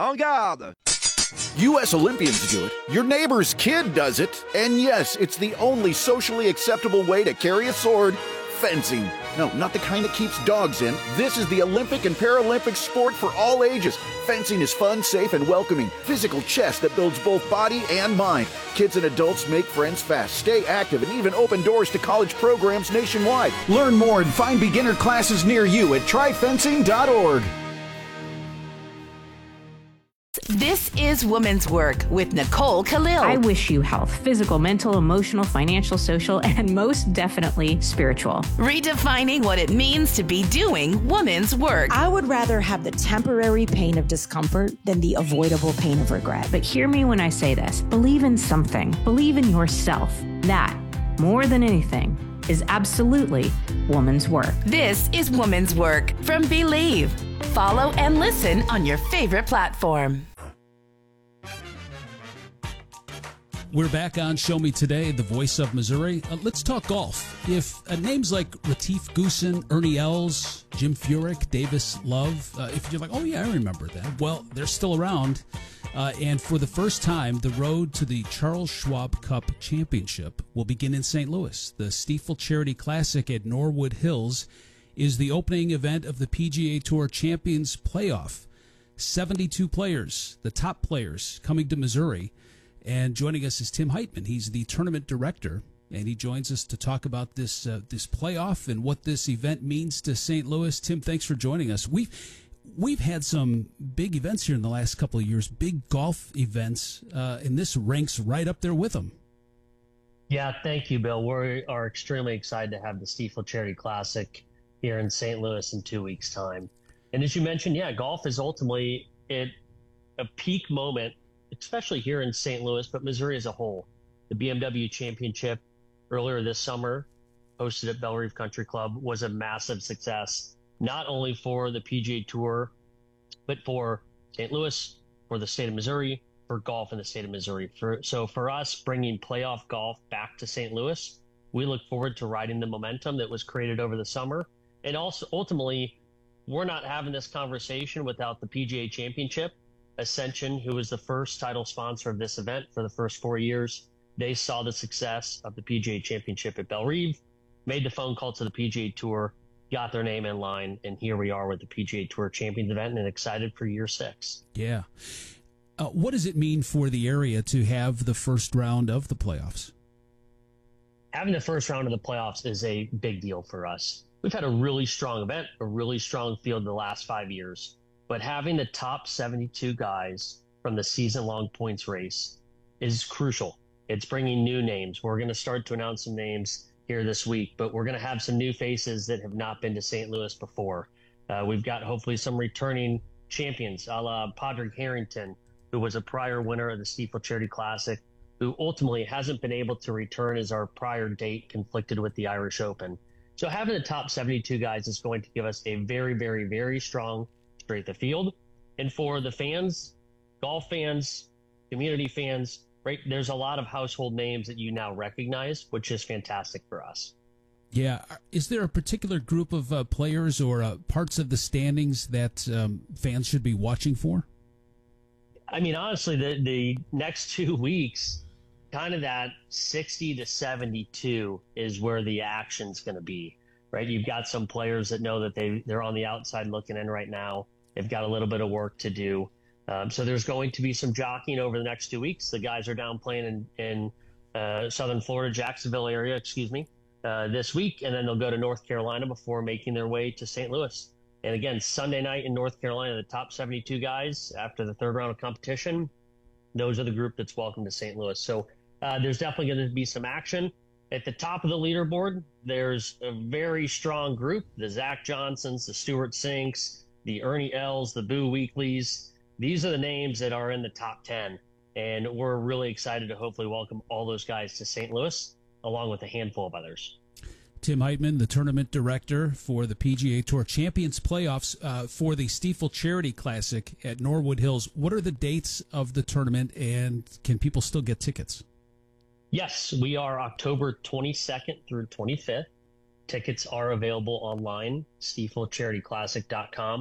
En garde! U.S. Olympians do it. Your neighbor's kid does it. And yes, it's the only socially acceptable way to carry a sword. Fencing. No, not the kind that keeps dogs in. This is the Olympic and Paralympic sport for all ages. Fencing is fun, safe, and welcoming. Physical chess that builds both body and mind. Kids and adults make friends fast, stay active, and even open doors to college programs nationwide. Learn more and find beginner classes near you at tryfencing.org. This is Women's Work with Nicole Khalil. I wish you health, physical, mental, emotional, financial, social, and most definitely spiritual. Redefining what it means to be doing women's work. I would rather have the temporary pain of discomfort than the avoidable pain of regret. But hear me when I say this. Believe in something. Believe in yourself. That, more than anything, is absolutely woman's work. This is Women's Work from Believe. Follow and listen on your favorite platform. We're back on Show Me Today, the voice of Missouri. Let's talk golf. If names like Retief Goosen, Ernie Els, Jim Furyk, Davis Love, if you're like, oh yeah, I remember that, well, they're still around. And for the first time, the road to the Charles Schwab Cup Championship will begin in St. Louis. The Stiefel Charity Classic at Norwood Hills is the opening event of the PGA Tour Champions Playoff. 72 players, the top players, coming to Missouri. And joining us is Tim Heitman. He's the tournament director, and he joins us to talk about this playoff and what this event means to St. Louis. Tim, thanks for joining us. We've had some big events here in the last couple of years, big golf events, and this ranks right up there with them. Yeah, thank you, Bill. We are extremely excited to have the Stiefel Charity Classic here in St. Louis in 2 weeks' time. And as you mentioned, yeah, golf is ultimately at a peak moment, especially here in St. Louis, but Missouri as a whole. The BMW Championship earlier this summer, hosted at Bellerive Country Club, was a massive success, not only for the PGA Tour, but for St. Louis, for the state of Missouri, for golf in the state of Missouri. So for us, bringing playoff golf back to St. Louis, we look forward to riding the momentum that was created over the summer. And also, ultimately, we're not having this conversation without the PGA Championship. Ascension, who was the first title sponsor of this event for the first 4 years, they saw the success of the PGA Championship at Bellerive, made the phone call to the PGA Tour, got their name in line, and here we are with the PGA Tour Champions event, and excited for year 6. Yeah. What does it mean for the area to have the first round of the playoffs? Having the first round of the playoffs is a big deal for us. We've had a really strong event, a really strong field the last 5 years. But having the top 72 guys from the season-long points race is crucial. It's bringing new names. We're going to start to announce some names here this week, but we're going to have some new faces that have not been to St. Louis before. We've got hopefully some returning champions, a la Padraig Harrington, who was a prior winner of the Stiefel Charity Classic, who ultimately hasn't been able to return as our prior date conflicted with the Irish Open. So having the top 72 guys is going to give us a very, very, very strong straight the field. And for the fans, golf fans, community fans, right, there's a lot of household names that you now recognize, which is fantastic for us. Yeah. Is there a particular group of players or parts of the standings that fans should be watching for? I mean, honestly, the next 2 weeks, kind of that 60 to 72 is where the action's going to be, right? You've got some players that know that they're on the outside looking in right now. They've got a little bit of work to do. So there's going to be some jockeying over the next 2 weeks. The guys are down playing in southern Florida, Jacksonville area, this week, and then they'll go to North Carolina before making their way to St. Louis. And again, Sunday night in North Carolina, the top 72 guys after the third round of competition, those are the group that's welcome to St. Louis. So there's definitely going to be some action. At the top of the leaderboard, there's a very strong group, the Zach Johnsons, the Stuart Sinks, the Ernie Els, the Boo Weekleys. These are the names that are in the top 10. And we're really excited to hopefully welcome all those guys to St. Louis, along with a handful of others. Tim Heitman, the tournament director for the PGA Tour Champions Playoffs for the Stiefel Charity Classic at Norwood Hills. What are the dates of the tournament, and can people still get tickets? Yes, we are October 22nd through 25th. Tickets are available online, StiefelCharityClassic.com.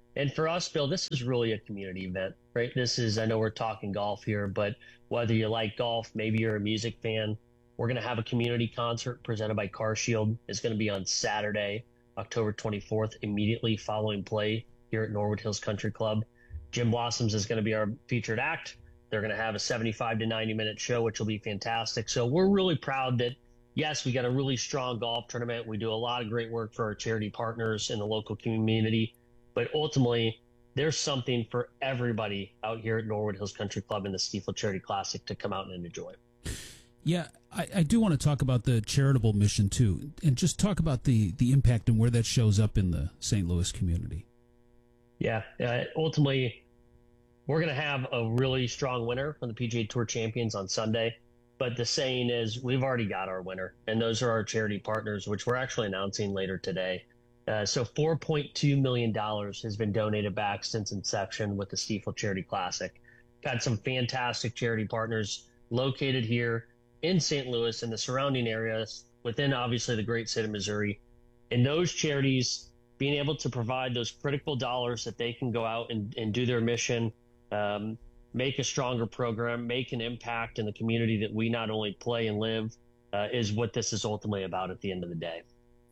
And for us, Bill, this is really a community event, right? I know we're talking golf here, but whether you like golf, maybe you're a music fan, we're going to have a community concert presented by CarShield. It's going to be on Saturday, October 24th, immediately following play here at Norwood Hills Country Club. Jim Blossoms is going to be our featured act. They're going to have a 75 to 90-minute show, which will be fantastic. So we're really proud that, yes, we got a really strong golf tournament. We do a lot of great work for our charity partners in the local community. But ultimately, there's something for everybody out here at Norwood Hills Country Club and the Stiefel Charity Classic to come out and enjoy. Yeah, I do want to talk about the charitable mission, too, and just talk about the impact and where that shows up in the St. Louis community. Yeah, ultimately, we're going to have a really strong winner from the PGA Tour Champions on Sunday. But the saying is we've already got our winner, and those are our charity partners, which we're actually announcing later today. So $4.2 million has been donated back since inception with the Stiefel Charity Classic. Got some fantastic charity partners located here in St. Louis and the surrounding areas within, obviously, the great state of Missouri. And those charities being able to provide those critical dollars that they can go out and do their mission, make a stronger program, make an impact in the community that we not only play and live, is what this is ultimately about at the end of the day.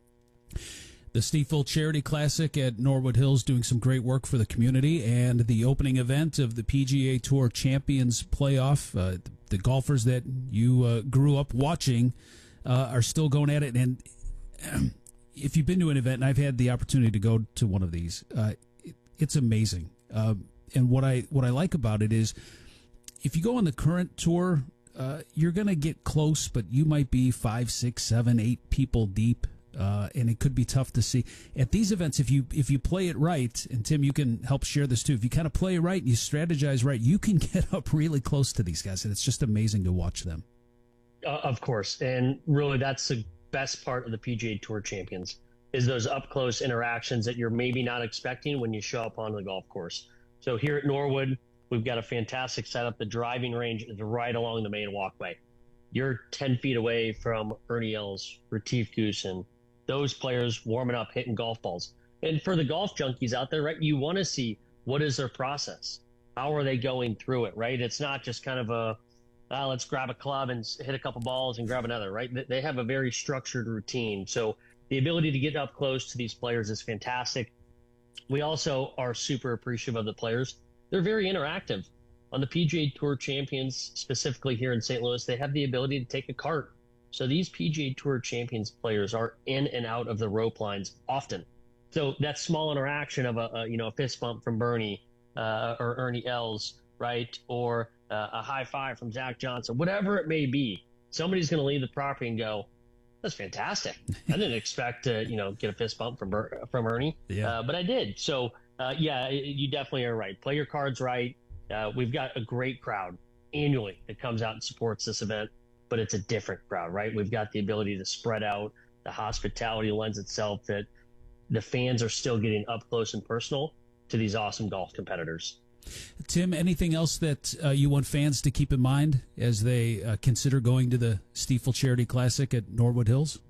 The Stiefel Charity Classic at Norwood Hills doing some great work for the community, and the opening event of the PGA Tour Champions Playoff. The golfers that you grew up watching are still going at it. And if you've been to an event, and I've had the opportunity to go to one of these, it's amazing. And what I like about it is if you go on the current tour, you're going to get close, but you might be 5, 6, 7, 8 people deep. And it could be tough to see at these events if you play it right. And Tim, you can help share this too. If you kind of play it right and you strategize right, you can get up really close to these guys, and it's just amazing to watch them. Of course, and really that's the best part of the PGA Tour Champions is those up close interactions that you're maybe not expecting when you show up onto the golf course. So here at Norwood, we've got a fantastic setup. The driving range is right along the main walkway. You're 10 feet away from Ernie Els, Retief Goosen, those players warming up, hitting golf balls. And for the golf junkies out there, right, you want to see what is their process? How are they going through it, right? It's not just kind of let's grab a club and hit a couple balls and grab another, right? They have a very structured routine. So the ability to get up close to these players is fantastic. We also are super appreciative of the players. They're very interactive. On the PGA Tour Champions, specifically here in St. Louis, they have the ability to take a cart. So these PGA Tour Champions players are in and out of the rope lines often. So that small interaction of a fist bump from Bernie or Ernie Els, right, or a high five from Zach Johnson, whatever it may be, somebody's going to leave the property and go, "That's fantastic! I didn't expect to get a fist bump from Ernie, but I did." So you definitely are right. Play your cards right. We've got a great crowd annually that comes out and supports this event. But it's a different crowd, right? We've got the ability to spread out. The hospitality lends itself that the fans are still getting up close and personal to these awesome golf competitors. Tim, anything else that you want fans to keep in mind as they consider going to the Stiefel Charity Classic at Norwood Hills?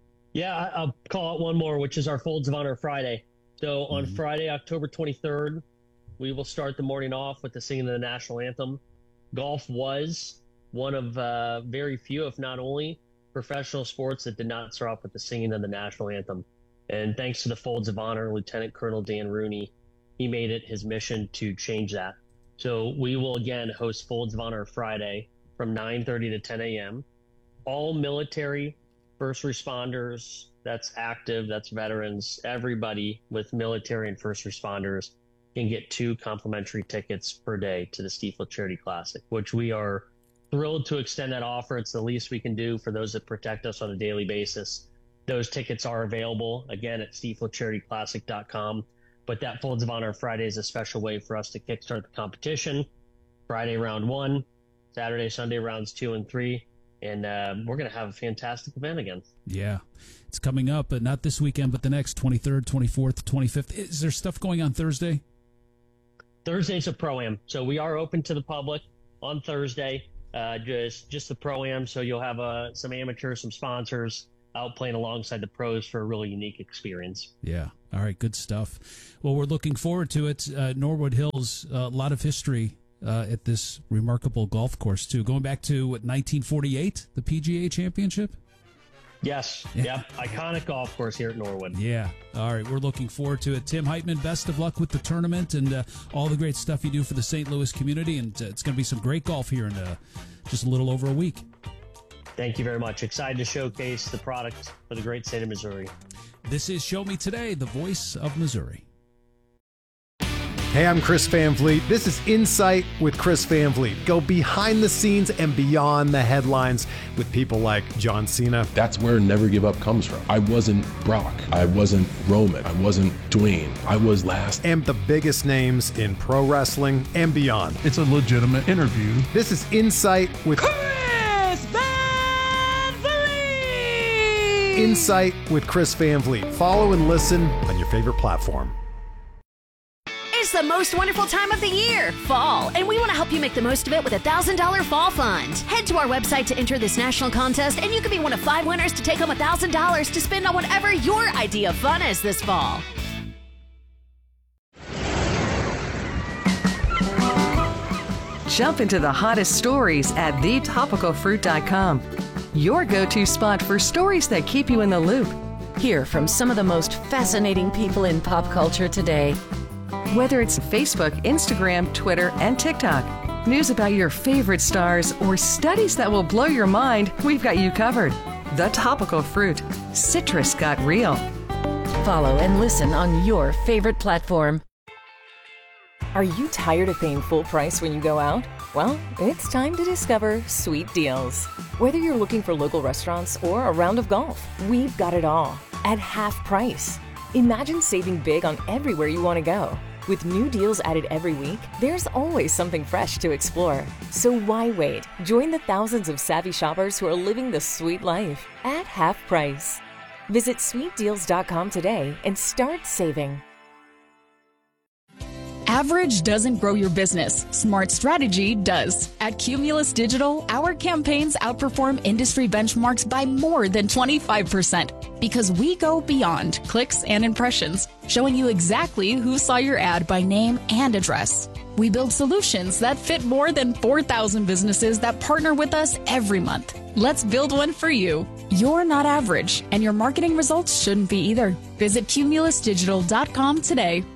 Yeah, I'll call out one more, which is our Folds of Honor Friday. So on Friday, October 23rd, we will start the morning off with the singing of the national anthem. Golf was one of very few, if not only, professional sports that did not start off with the singing of the national anthem. And thanks to the Folds of Honor, Lieutenant Colonel Dan Rooney, he made it his mission to change that. So we will again host Folds of Honor Friday from 9:30 to 10 a.m. All military, first responders, that's active, that's veterans, everybody with military and first responders can get 2 complimentary tickets per day to the Stiefel Charity Classic, which we are thrilled to extend that offer. It's the least we can do for those that protect us on a daily basis. Those tickets are available, again, at StiefelCharityClassic.com. But that Folds of Honor Friday is a special way for us to kickstart the competition. Friday, round 1. Saturday, Sunday, rounds 2 and 3. And we're going to have a fantastic event again. Yeah. It's coming up, but not this weekend, but the next, 23rd, 24th, 25th. Is there stuff going on Thursday? Thursday's a Pro-Am. So we are open to the public on Thursday. Just the Pro-Am, so you'll have some amateurs, some sponsors. out playing alongside the pros for a really unique experience. Yeah. All right. Good stuff. Well, we're looking forward to it. Norwood Hills, a lot of history at this remarkable golf course, too. Going back to 1948, the PGA Championship? Yes. Yeah. Yep. Iconic golf course here at Norwood. Yeah. All right. We're looking forward to it. Tim Heitman, best of luck with the tournament and all the great stuff you do for the St. Louis community. And it's going to be some great golf here in just a little over a week. Thank you very much. Excited to showcase the product for the great state of Missouri. This is Show Me Today, the voice of Missouri. Hey, I'm Chris Van Vliet. This is Insight with Chris Van Vliet. Go behind the scenes and beyond the headlines with people like John Cena. That's where Never Give Up comes from. I wasn't Brock. I wasn't Roman. I wasn't Dwayne. I was last. And the biggest names in pro wrestling and beyond. It's a legitimate interview. This is Insight with Chris Van Vliet! Insight with Chris Van Vliet. Follow and listen on your favorite platform. It's the most wonderful time of the year, fall, and we want to help you make the most of it with a $1,000 fall fund. Head to our website to enter this national contest, and you could be one of 5 winners to take home $1,000 to spend on whatever your idea of fun is this fall. Jump into the hottest stories at thetopicalfruit.com. Your go-to spot for stories that keep you in the loop. Hear from some of the most fascinating people in pop culture today. Whether it's Facebook, Instagram, Twitter, and TikTok, news about your favorite stars, or studies that will blow your mind, we've got you covered. The Topical Fruit. Citrus got real. Follow and listen on your favorite platform. Are you tired of paying full price when you go out? Well, it's time to discover Sweet Deals. Whether you're looking for local restaurants or a round of golf, we've got it all at half price. Imagine saving big on everywhere you want to go. With new deals added every week, there's always something fresh to explore. So why wait? Join the thousands of savvy shoppers who are living the sweet life at half price. Visit sweetdeals.com today and start saving. Average doesn't grow your business. Smart strategy does. At Cumulus Digital, our campaigns outperform industry benchmarks by more than 25% because we go beyond clicks and impressions, showing you exactly who saw your ad by name and address. We build solutions that fit more than 4,000 businesses that partner with us every month. Let's build one for you. You're not average, and your marketing results shouldn't be either. Visit cumulusdigital.com today.